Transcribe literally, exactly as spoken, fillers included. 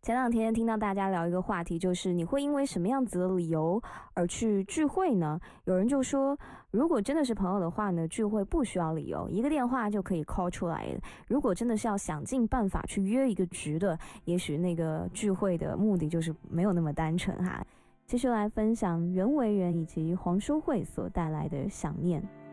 前两天听到大家聊一个话题，就是你会因为什么样子的理由而去聚会呢？有人就说，如果真的是朋友的话呢，聚会不需要理由，一个电话就可以 call 出来。如果真的是要想尽办法去约一个局的，也许那个聚会的目的就是没有那么单纯哈。继续来分享袁惟仁以及黄淑慧所带来的想念。